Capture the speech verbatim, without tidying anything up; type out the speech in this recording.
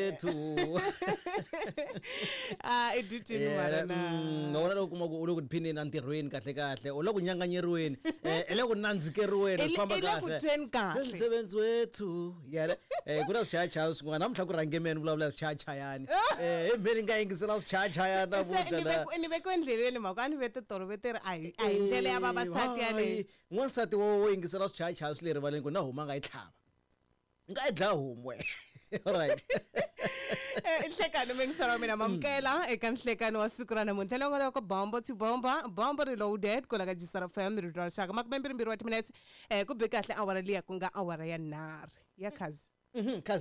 wethu ah edutini mara na ngona lokhu maku ukuphinde nantirweni kahle kahle oloku nyanganyeriweni eh eloko nanzikeriweni sifamba kahle elokutweni kahle umsebenzi wethu yala eh kuna sichacha singwa namhla ku rangemen vulavula sichacha yani eh emini ngayingisela sichacha yana bodla nibe kwendleleni makwani vete toro vete ai ai ndlela ya babasati yale n'wansati wo yingisela sichacha sile rivaleni ku na huma nga itlhava nga idla humwe alright inhlekano mengisara mina mamkela eka nhlekano wa siku ra namuntlha longo loko bombo ti bomba bombo reloaded kola ka jisara family ro shaka makubembiri mbiri wa minutes eh ku be kahle awara liya ku nga awara ya nharhu ya khazi mhm